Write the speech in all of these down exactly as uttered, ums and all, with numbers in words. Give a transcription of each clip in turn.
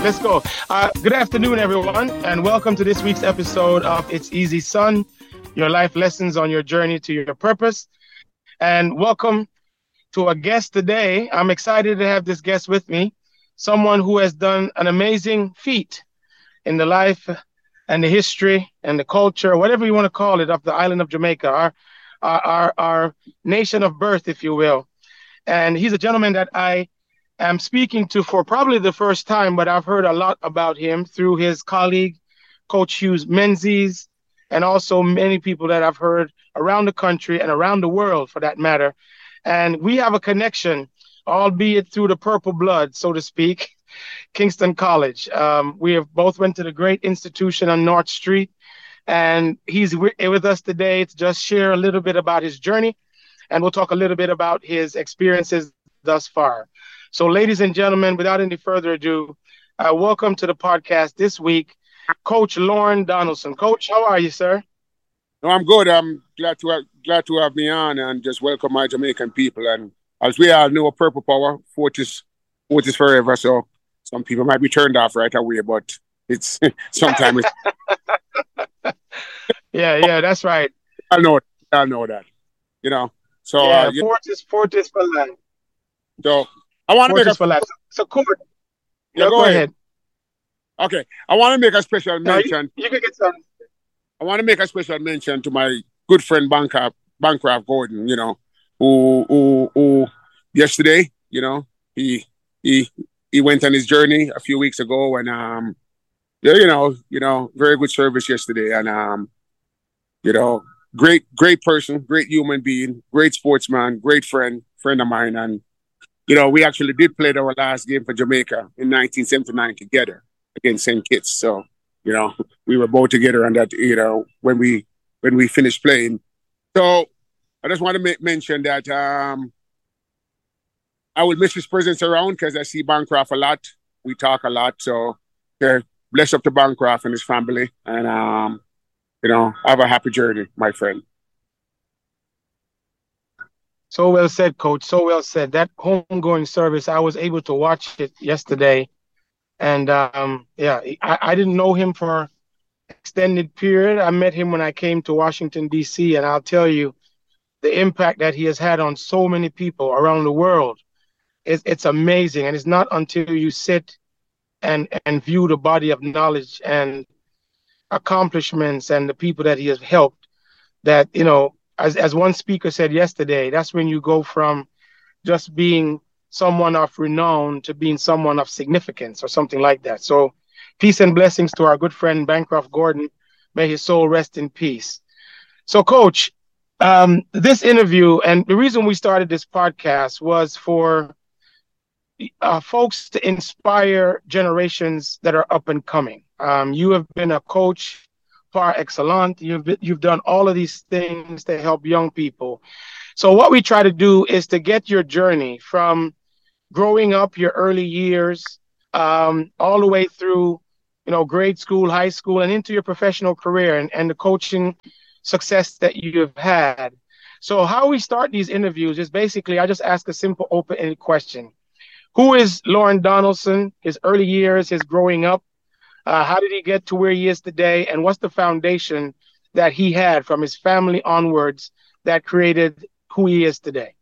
Let's go. Uh, good afternoon, everyone, and welcome to this week's episode of It's Easy Son, your life lessons on your journey to your purpose. And welcome to a guest today. I'm excited to have this guest with me, someone who has done an amazing feat in the life and the history and the culture, whatever you want to call it, of the island of Jamaica, our, our, our, our nation of birth, if you will. And he's a gentleman that I am speaking to for probably the first time, but I've heard a lot about him through his colleague, Coach Hughes Menzies, and also many people that I've heard around the country and around the world, for that matter. And we have a connection, albeit through the purple blood, so to speak, Kingston College. Um, we have both went to the great institution on North Street, and he's wi- with us today to just share a little bit about his journey, and we'll talk a little bit about his experiences thus far. So, ladies and gentlemen, without any further ado, uh, welcome to the podcast this week, Coach Lorne Donaldson. Coach, how are you, sir? No, I'm good. I'm glad to have, glad to have me on and just welcome my Jamaican people. And as we all know, Purple Power, Fortis, Fortis forever. So some people might be turned off right away, but it's sometimes it's, Yeah, yeah, that's right. I know, I know that, you know. So Yeah, uh, you- Fortis, Fortis for life. so I want to make Fortis a for life. So, Coach, Yeah, no, go go ahead. ahead. okay. I want to make a special No, you, mention. you can get some. I want to make a special mention to my good friend Bancroft, Bancroft Gordon, you know, who, who, who yesterday, you know, he, he, he went on his journey a few weeks ago, and um, yeah, you know, you know, very good service yesterday, and um, you know, great, great person, great human being, great sportsman, great friend, friend of mine, and you know, we actually did play our last game for Jamaica in nineteen seventy-nine together against Saint Kitts, so. You know, we were both together on that, you know, when we when we finished playing. So I just want to ma- mention that um, I will miss his presence around because I see Bancroft a lot. We talk a lot. So yeah, bless up to Bancroft and his family. And, um, you know, have a happy journey, my friend. So well said, Coach. So well said. That homegoing service, I was able to watch it yesterday. And um, yeah, I, I didn't know him for extended period. I met him when I came to Washington, D C, and I'll tell you the impact that he has had on so many people around the world. It's, it's amazing. And it's not until you sit and, and view the body of knowledge and accomplishments and the people that he has helped that, you know, as, as one speaker said yesterday, that's when you go from just being someone of renown to being someone of significance or something like that. So peace and blessings to our good friend Bancroft Gordon. May his soul rest in peace. So, Coach, um, this interview and the reason we started this podcast was for uh, folks to inspire generations that are up and coming. Um, you have been a coach par excellence. You've been, you've done all of these things to help young people. So, what we try to do is to get your journey from growing up, your early years, um, all the way through, you know, grade school, high school, and into your professional career and, and the coaching success that you have had. So how we start these interviews is basically, I just ask a simple open-ended question. Who is Lorne Donaldson, his early years, his growing up? Uh, how did he get to where he is today? And what's the foundation that he had from his family onwards that created who he is today?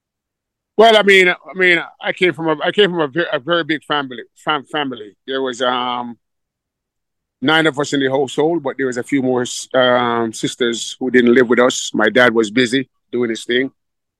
Well, I mean, I mean, I came from a, I came from a very, a very big family. Fam- family. There was um, nine of us in the household, but there was a few more um, sisters who didn't live with us. My dad was busy doing his thing,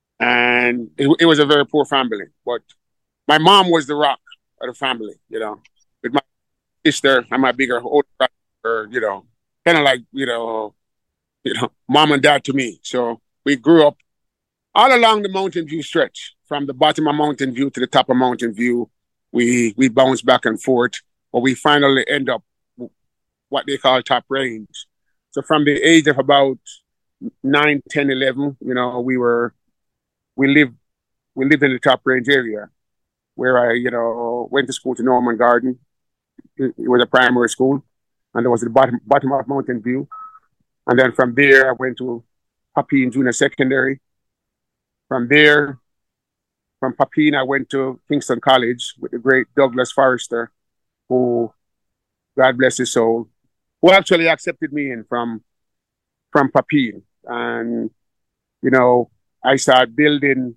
and it, it was a very poor family. But my mom was the rock of the family, you know, with my sister and my bigger older brother, you know, kind of like you know, you know, mom and dad to me. So we grew up all along the Mountain View stretch, from the bottom of Mountain View to the top of Mountain View. We we bounce back and forth, but we finally end up what they call top range. So from the age of about nine, ten, eleven, you know, we were, we lived, we lived in the top range area where I, you know, went to school to Norman Garden. It, it was a primary school, and there was the bottom, bottom of Mountain View. And then from there, I went to Papine Junior Secondary. From there, from Papine, I went to Kingston College with the great Douglas Forrester. who, God bless his soul, who actually accepted me in from from Papine. And, you know, I started building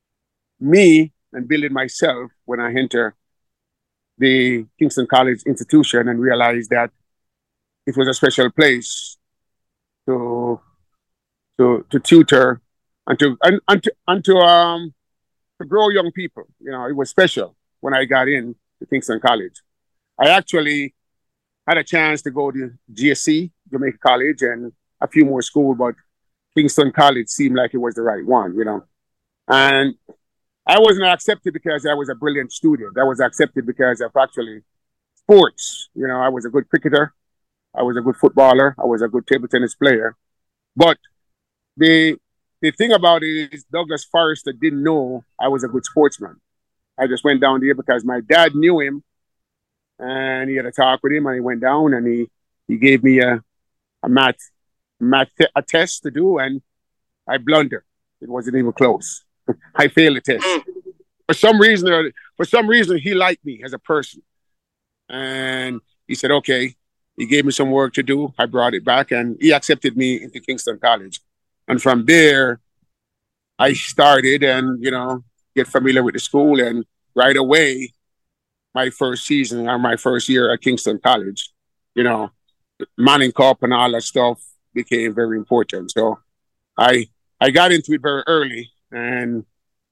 me and building myself when I enter the Kingston College institution and realized that it was a special place to to to tutor and to and, and to and to um to grow young people. You know, it was special when I got in to Kingston College. I actually had a chance to go to G S C, Jamaica College, and a few more schools, but Kingston College seemed like it was the right one, you know. And I wasn't accepted because I was a brilliant student. I was accepted because of actually sports. You know, I was a good cricketer. I was a good footballer. I was a good table tennis player. But the the thing about it is Douglas Forrester didn't know I was a good sportsman. I just went down there because my dad knew him, and he had a talk with him, and he went down and he he gave me a a math math a test to do, and I blundered. It wasn't even close. I failed the test. For some reason, for some reason, he liked me as a person, and he said, "Okay." He gave me some work to do. I brought it back, and he accepted me into Kingston College. And from there, I started and, you know, get familiar with the school. And right away, my first season or my first year at Kingston College, you know, Manning Cup and all that stuff became very important. So I I got into it very early and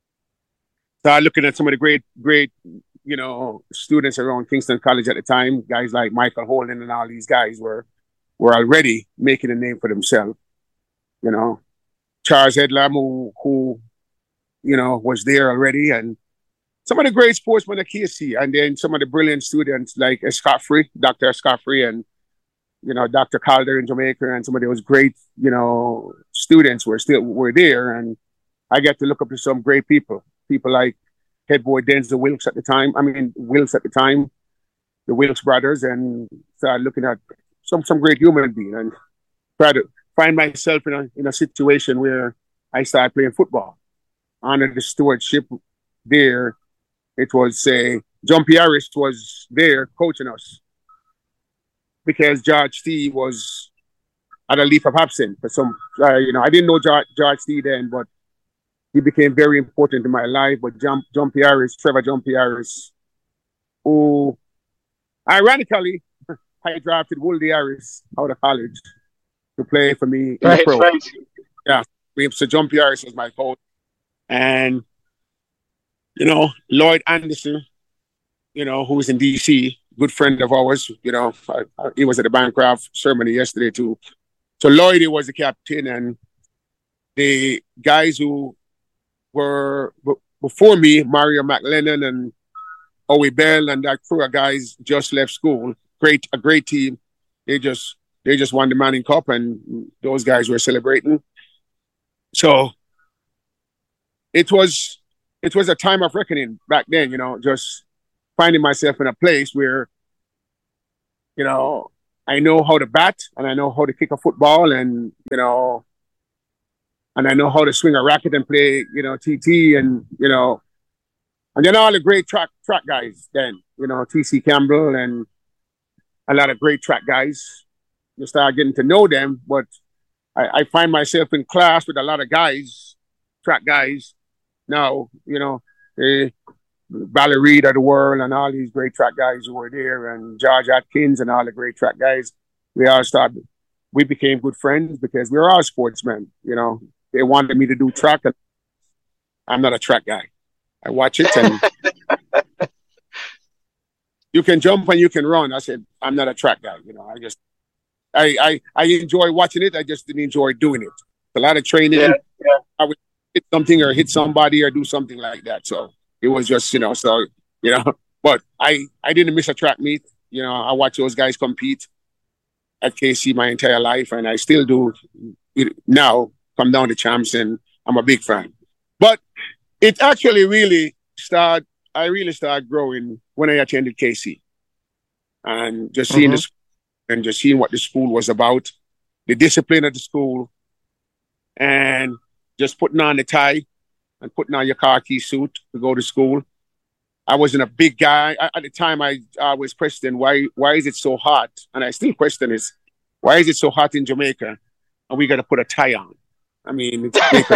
started looking at some of the great, great, you know, students around Kingston College at the time. Guys like Michael Holden and all these guys were were already making a name for themselves. You know, Charles Edlam, who, who, you know, was there already, and some of the great sportsmen at K C, and then some of the brilliant students like Scott Free, Doctor Scott Free, and, you know, Doctor Calder in Jamaica, and some of those great, you know, students were still were there. And I got to look up to some great people, people like head boy Denzel Wilkes at the time. I mean, Wilkes at the time, the Wilkes brothers, and started looking at some some great human being, and try to find myself in a in a situation where I started playing football under the stewardship there. It was say uh, John P. Harris was there coaching us because George T was at a leave of absence for some. Uh, you know, I didn't know George, George T then, but he became very important in my life. But John, John P. Harris, Trevor John P. Harris, who ironically, I drafted Woldy Harris out of college to play for me in right, the pro. Right. Yeah, so John P. Harris was my coach. And, you know, Lloyd Anderson, you know, who was in D C, good friend of ours, you know, I, I, he was at the Bancroft ceremony yesterday too. So Lloyd was the captain, and the guys who were before me, Mario McLennan and Owie Bell and that crew of guys just left school. Great, a great team. They just they just won the Manning Cup, and those guys were celebrating. So it was it was a time of reckoning back then, you know, just finding myself in a place where, you know, I know how to bat and I know how to kick a football, and, you know, and I know how to swing a racket and play, you know, T T, and, you know, and then all the great track track guys then, you know, T C Campbell and a lot of great track guys. You start getting to know them, but I, I find myself in class with a lot of guys, track guys now, you know, eh, Valerie Reed of the world and all these great track guys who were there, and George Atkins and all the great track guys. We all started, we became good friends because we were all sportsmen, you know. They wanted me to do track, and I'm not a track guy. I watch it, and you can jump and you can run. I said, I'm not a track guy. You know, I just, I, I, I enjoy watching it. I just didn't enjoy doing it. A lot of training. Yeah, yeah. I would hit something or hit somebody or do something like that. So it was just, you know, so, you know, but I, I didn't miss a track meet. You know, I watch those guys compete at K C my entire life, and I still do it now. Come down to champs, and I'm a big fan. But it actually really started, I really started growing when I attended K C, and just seeing mm-hmm. this and just seeing what the school was about, the discipline of the school, and just putting on the tie and putting on your khaki suit to go to school. I wasn't a big guy. I, at the time, I, I was questioning why why is it so hot? And I still question is, why is it so hot in Jamaica and we got to put a tie on? I mean, it's Jamaica.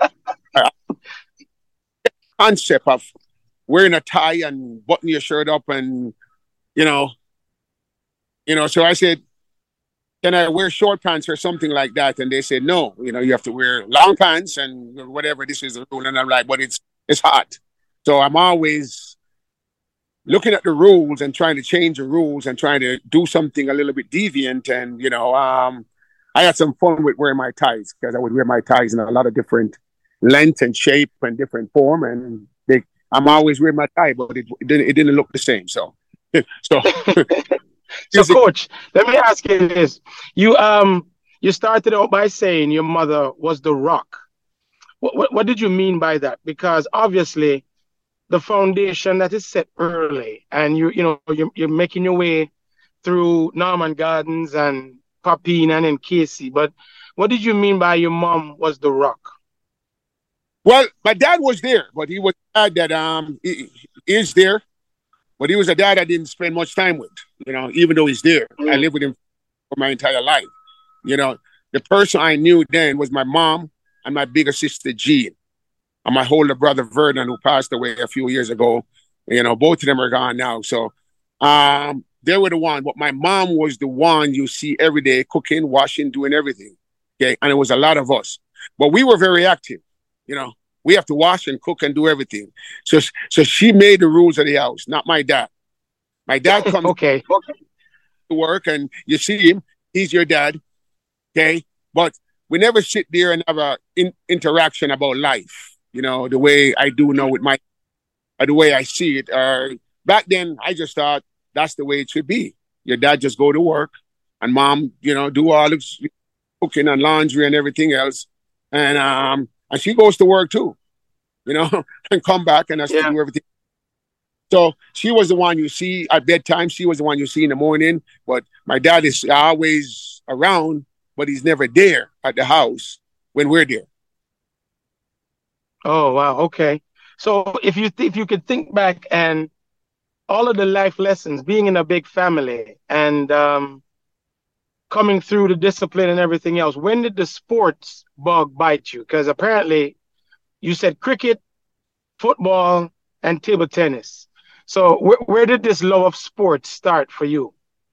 Concept of wearing a tie and button your shirt up and, you know, you know, so I said, can I wear short pants or something like that? And they said, no, you know, you have to wear long pants and whatever. This is the rule. And I'm like, but it's, it's hot. So I'm always looking at the rules and trying to change the rules and trying to do something a little bit deviant. And, you know, um, I had some fun with wearing my ties because I would wear my ties in a lot of different length and shape and different form. And they, I'm always wearing my tie, but it, it, didn't, it didn't look the same. So, so, so coach, let me ask you this. You, um, you started out by saying your mother was the rock. What, what, what did you mean by that? Because obviously the foundation that is set early and you, you know, you're, you're making your way through Norman Gardens and Papine and then Casey. But what did you mean by your mom was the rock? Well, my dad was there, but he was a dad that um he, he is there, but he was a dad I didn't spend much time with. You know, even though he's there, mm. I lived with him for my entire life. You know, the person I knew then was my mom and my bigger sister Jean, and my older brother Vernon, who passed away a few years ago. You know, both of them are gone now. So, um, they were the one. But my mom was the one you see every day, cooking, washing, doing everything. Okay, and it was a lot of us, but we were very active. You know, we have to wash and cook and do everything. So, so she made the rules of the house, not my dad. My dad comes okay. to work and you see him, he's your dad. Okay. But we never sit there and have an in, interaction about life, you know, the way I do now with my, or the way I see it. Uh, back then, I just thought that's the way it should be. Your dad just go to work and mom, you know, do all the cooking and laundry and everything else. And, um, And she goes to work too, you know, and come back and has yeah. to do everything. So she was the one you see at bedtime. She was the one you see in the morning. But my dad is always around, but he's never there at the house when we're there. Oh, wow. Okay. So if you th- if you could think back and all of the life lessons, being in a big family and um, coming through the discipline and everything else, when did the sports bug bite you? Because apparently you said cricket, football, and table tennis. So wh- where did this love of sports start for you?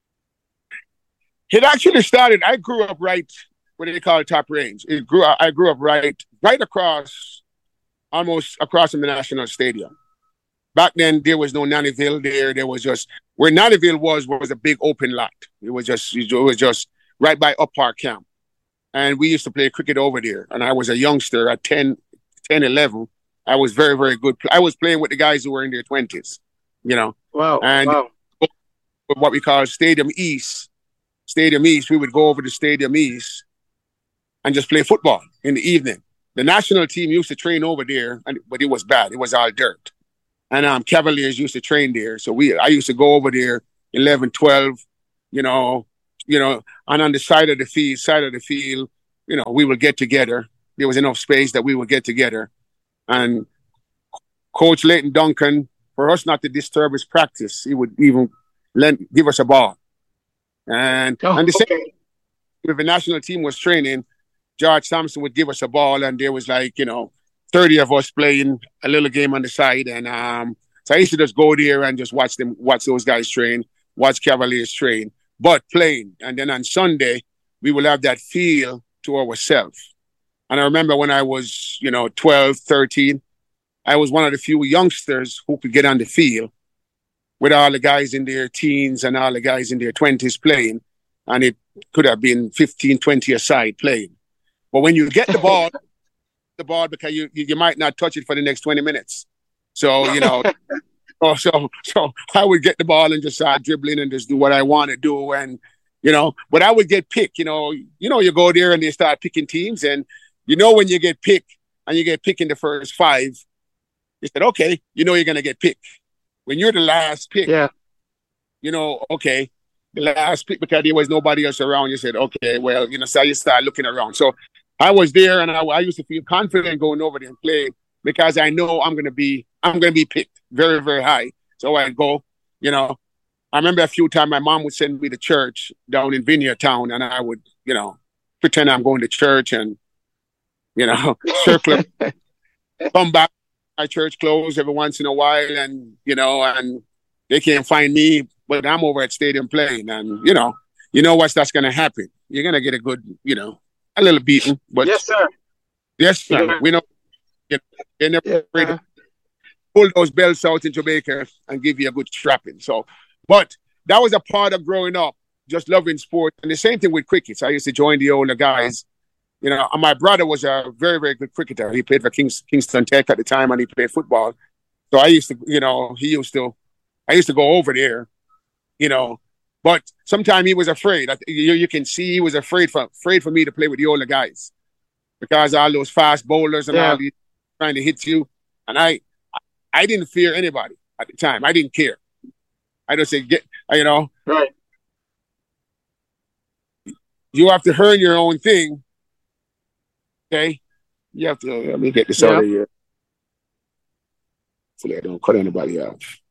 It actually started, I grew up right, what do they call it, Top Range. It grew. I grew up right, right across, almost across from the National Stadium. Back then, there was no Nannyville there. There was just, where Nannyville was, was a big open lot. It was just, it was just right by Up Park Camp. And we used to play cricket over there. And I was a youngster at ten, ten, eleven. I was very, very good. I was playing with the guys who were in their twenties, you know. Wow. And wow. what we call Stadium East, Stadium East, we would go over to Stadium East and just play football in the evening. The national team used to train over there, and, but it was bad. It was all dirt. And um, Cavaliers used to train there. So we, I used to go over there, eleven, twelve, you know, you know, and on the side of the field, side of the field, you know, we would get together. There was enough space that we would get together. And Coach Leighton Duncan, for us not to disturb his practice, he would even lend, give us a ball. And, oh, and the okay. same, if the national team was training, George Thompson would give us a ball, and there was like, you know, thirty of us playing a little game on the side. And um, so I used to just go there and just watch them, watch those guys train, watch Cavaliers train, but playing. And then on Sunday, we will have that feel to ourselves. And I remember when I was, you know, twelve, thirteen, I was one of the few youngsters who could get on the field with all the guys in their teens and all the guys in their twenties playing. And it could have been fifteen, twenty aside playing. But when you get the ball, the ball because you, you you might not touch it for the next twenty minutes. So, you know, so, so so I would get the ball and just start dribbling and just do what I want to do. And, you know, but I would get picked, you know, you know, you go there and they start picking teams. And, you know, when you get picked and you get picked in the first five, you said, okay, you know, you're going to get picked. When you're the last pick, yeah, you know, okay, the last pick because there was nobody else around. You said, okay, well, you know, so you start looking around. So I was there and I, I used to feel confident going over there and playing because I know I'm going to be, I'm going to be picked very, very high. So I'd go, you know. I remember a few times my mom would send me to church down in Vineyard Town, and I would, you know, pretend I'm going to church and, you know, circle, come back, my church closed every once in a while, and, you know, and they can't find me, but I'm over at Stadium playing, and, you know, you know what's that's going to happen. You're going to get a good, you know, a little beating. But yes, sir. Yes, sir. Yeah. We know, you know they're never yeah. afraid to pull those belts out in Jamaica and give you a good strapping. So, but that was a part of growing up, just loving sport. And the same thing with cricket. So I used to join the older guys. You know, and my brother was a very, very good cricketer. He played for Kings, Kingston Tech at the time, and he played football. So I used to, you know, he used to, I used to go over there, you know, but sometimes he was afraid. You, you can see he was afraid for afraid for me to play with the older guys because all those fast bowlers and yeah. all these trying to hit you. And I, I didn't fear anybody at the time. I didn't care. I just say, get, you know, right. You have to earn your own thing. Okay. You have to, let me get this yeah. out of here. So I don't cut anybody off.